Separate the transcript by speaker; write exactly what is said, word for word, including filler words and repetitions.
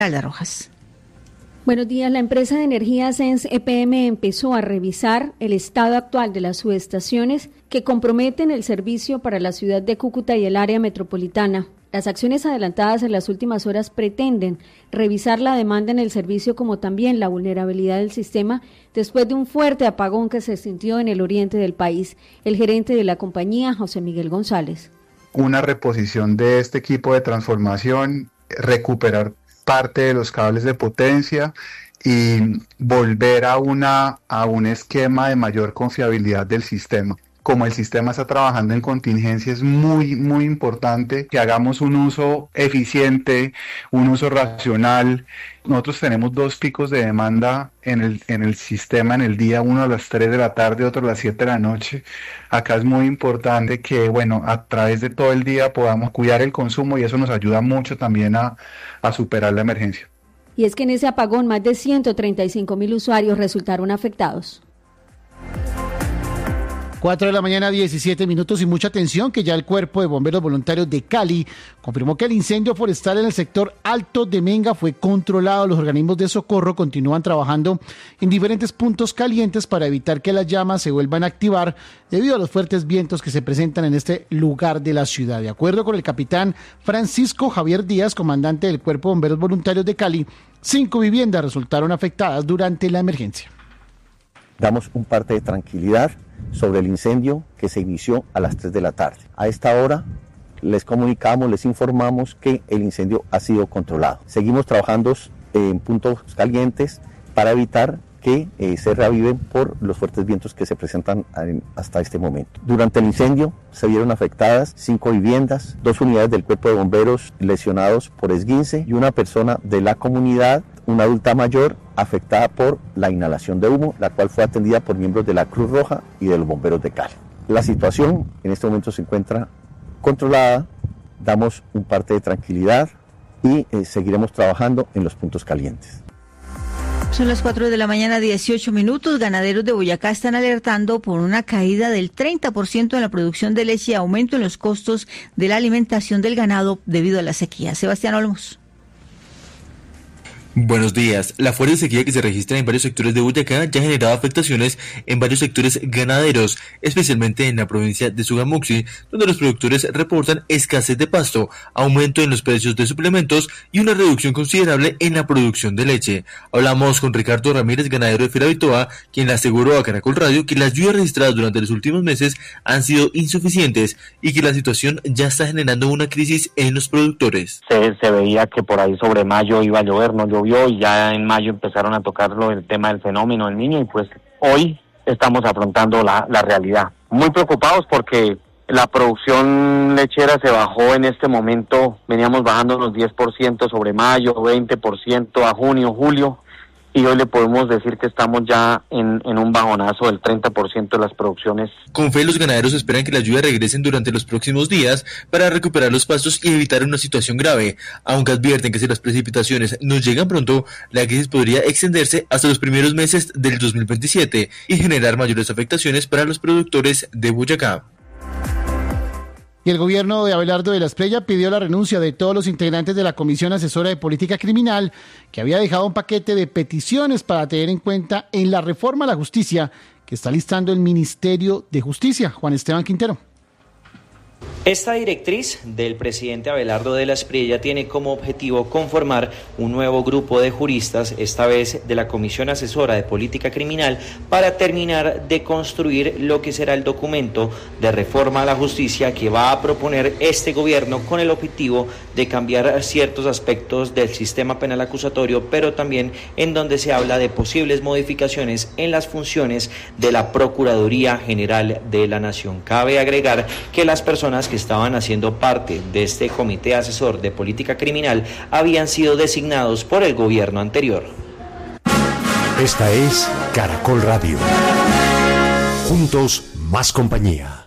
Speaker 1: Alda Rojas.
Speaker 2: Buenos días. La empresa de energía Sens E P M empezó a revisar el estado actual de las subestaciones que comprometen el servicio para la ciudad de Cúcuta y el área metropolitana. Las acciones adelantadas en las últimas horas pretenden revisar la demanda en el servicio como también la vulnerabilidad del sistema después de un fuerte apagón que se sintió en el oriente del país. El gerente de la compañía, José Miguel González.
Speaker 3: Una reposición de este equipo de transformación, recuperar parte de los cables de potencia y volver a, una, a un esquema de mayor confiabilidad del sistema. Como el sistema está trabajando en contingencia, es muy, muy importante que hagamos un uso eficiente, un uso racional. Nosotros tenemos dos picos de demanda en el, en el sistema en el día, uno a las tres de la tarde, otro a las siete de la noche. Acá es muy importante que, bueno, a través de todo el día podamos cuidar el consumo y eso nos ayuda mucho también a, a superar la emergencia.
Speaker 2: Y es que en ese apagón más de ciento treinta y cinco mil usuarios resultaron afectados.
Speaker 4: cuatro de la mañana, diecisiete minutos, y mucha atención que ya el Cuerpo de Bomberos Voluntarios de Cali confirmó que el incendio forestal en el sector Alto de Menga fue controlado. Los organismos de socorro continúan trabajando en diferentes puntos calientes para evitar que las llamas se vuelvan a activar debido a los fuertes vientos que se presentan en este lugar de la ciudad. De acuerdo con el capitán Francisco Javier Díaz, comandante del Cuerpo de Bomberos Voluntarios de Cali, cinco viviendas resultaron afectadas durante la emergencia.
Speaker 5: Damos un parte de tranquilidad sobre el incendio que se inició a las tres de la tarde. A esta hora les comunicamos, les informamos que el incendio ha sido controlado. Seguimos trabajando en puntos calientes para evitar que eh, se reaviven por los fuertes vientos que se presentan en, hasta este momento. Durante el incendio se vieron afectadas cinco viviendas, dos unidades del Cuerpo de Bomberos lesionados por esguince y una persona de la comunidad, una adulta mayor, afectada por la inhalación de humo, la cual fue atendida por miembros de la Cruz Roja y de los bomberos de Cali. La situación en este momento se encuentra controlada, damos un parte de tranquilidad y eh, seguiremos trabajando en los puntos calientes.
Speaker 1: Son las cuatro de la mañana, dieciocho minutos. Ganaderos de Boyacá están alertando por una caída del treinta por ciento en la producción de leche y aumento en los costos de la alimentación del ganado debido a la sequía. Sebastián Olmos.
Speaker 6: Buenos días. La fuerte sequía que se registra en varios sectores de Boyacá ya ha generado afectaciones en varios sectores ganaderos, especialmente en la provincia de Sogamoxi, donde los productores reportan escasez de pasto, aumento en los precios de suplementos y una reducción considerable en la producción de leche. Hablamos con Ricardo Ramírez, ganadero de Firavitoa, quien le aseguró a Caracol Radio que las lluvias registradas durante los últimos meses han sido insuficientes y que la situación ya está generando una crisis en los productores.
Speaker 7: Se, se veía que por ahí sobre mayo iba a llover, no llovió, y ya en mayo empezaron a tocarlo el tema del fenómeno del Niño, y pues hoy estamos afrontando la, la realidad. Muy preocupados porque la producción lechera se bajó en este momento, veníamos bajando unos diez por ciento sobre mayo, veinte por ciento a junio, julio, y hoy le podemos decir que estamos ya en, en un bajonazo del treinta por ciento de las producciones.
Speaker 6: Con fe, los ganaderos esperan que las lluvias regresen durante los próximos días para recuperar los pastos y evitar una situación grave, aunque advierten que si las precipitaciones no llegan pronto, la crisis podría extenderse hasta los primeros meses del dos mil veintisiete y generar mayores afectaciones para los productores de Boyacá.
Speaker 4: Y el gobierno de Abelardo de la Espriella pidió la renuncia de todos los integrantes de la Comisión Asesora de Política Criminal, que había dejado un paquete de peticiones para tener en cuenta en la reforma a la justicia que está listando el Ministerio de Justicia. Juan Esteban Quintero.
Speaker 8: Esta directriz del presidente Abelardo de la Espriella tiene como objetivo conformar un nuevo grupo de juristas, esta vez de la Comisión Asesora de Política Criminal, para terminar de construir lo que será el documento de reforma a la justicia que va a proponer este gobierno con el objetivo de cambiar ciertos aspectos del sistema penal acusatorio, pero también en donde se habla de posibles modificaciones en las funciones de la Procuraduría General de la Nación. Cabe agregar que las personas que estaban haciendo parte de este comité asesor de política criminal habían sido designados por el gobierno anterior.
Speaker 9: Esta es Caracol Radio. Juntos, más compañía.